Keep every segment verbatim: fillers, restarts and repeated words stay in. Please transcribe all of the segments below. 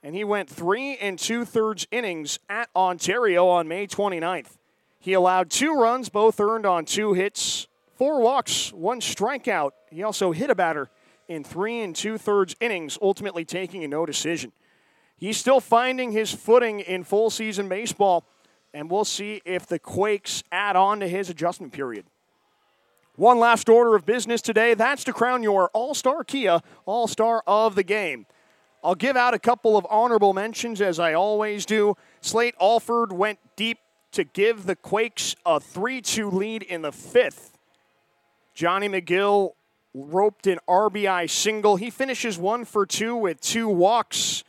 and he went three and two-thirds innings at Ontario on May twenty-ninth. He allowed two runs, both earned on two hits, four walks, one strikeout. He also hit a batter in three and two-thirds innings, ultimately taking a no decision. He's still finding his footing in full season baseball, and we'll see if the Quakes add on to his adjustment period. One last order of business today. That's to crown your All-Star Kia All-Star of the Game. I'll give out a couple of honorable mentions, as I always do. Slate Alford went deep to give the Quakes a three two lead in the fifth. Johnny McGill roped an R B I single. He finishes one for two with two walks,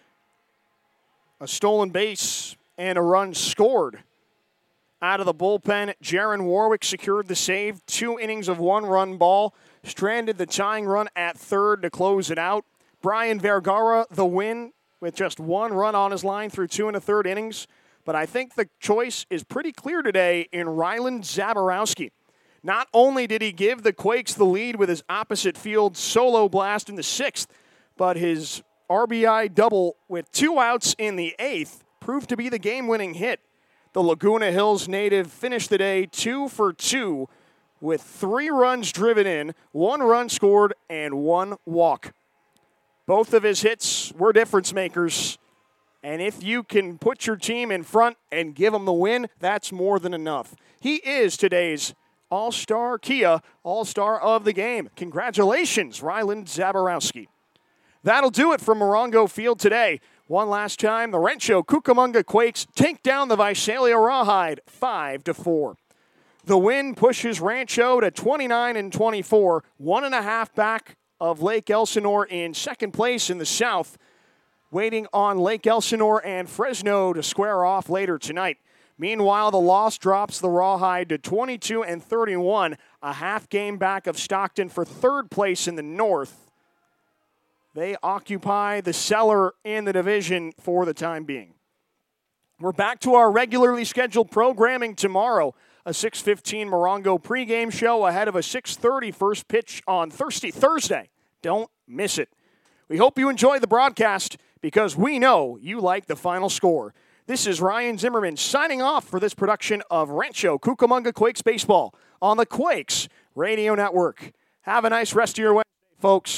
a stolen base, and a run scored. Out of the bullpen, Jaron Warwick secured the save. Two innings of one-run ball. Stranded the tying run at third to close it out. Brian Vergara, the win, with just one run on his line through two and a third innings. But I think the choice is pretty clear today in Ryland Zaborowski. Not only did he give the Quakes the lead with his opposite field solo blast in the sixth, but his R B I double with two outs in the eighth proved to be the game-winning hit. The Laguna Hills native finished the day two for two with three runs driven in, one run scored, and one walk. Both of his hits were difference makers, and if you can put your team in front and give them the win, that's more than enough. He is today's All-Star Kia All-Star of the Game. Congratulations, Ryland Zaborowski. That'll do it from Morongo Field today. One last time, the Rancho Cucamonga Quakes take down the Visalia Rawhide five to four. The win pushes Rancho to twenty-nine and twenty-four, one and a half back of Lake Elsinore in second place in the South, waiting on Lake Elsinore and Fresno to square off later tonight. Meanwhile, the loss drops the Rawhide to twenty-two and thirty-one, a half game back of Stockton for third place in the North. They occupy the cellar in the division for the time being. We're back to our regularly scheduled programming tomorrow. A six fifteen Morongo pregame show ahead of a six thirty first pitch on Thursday. Thursday. Don't miss it. We hope you enjoy the broadcast because we know you like the final score. This is Ryan Zimmerman signing off for this production of Rancho Cucamonga Quakes Baseball on the Quakes Radio Network. Have a nice rest of your Wednesday, folks.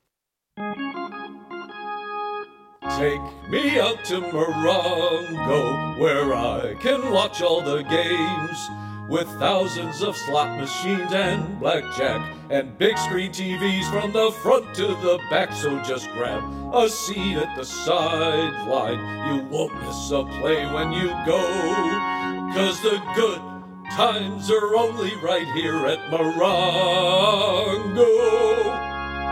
Take me out to Morongo, where I can watch all the games, with thousands of slot machines and blackjack, and big screen T Vs from the front to the back. So just grab a seat at the sideline. You won't miss a play when you go, 'cause the good times are only right here at Morongo.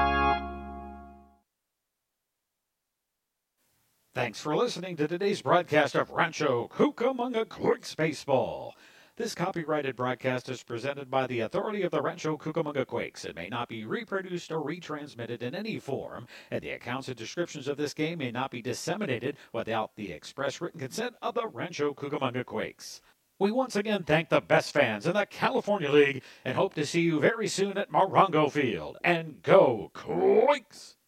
Thanks for listening to today's broadcast of Rancho Cucamonga Quakes Baseball. This copyrighted broadcast is presented by the authority of the Rancho Cucamonga Quakes. It may not be reproduced or retransmitted in any form, and the accounts and descriptions of this game may not be disseminated without the express written consent of the Rancho Cucamonga Quakes. We once again thank the best fans in the California League and hope to see you very soon at Morongo Field. And go Quakes!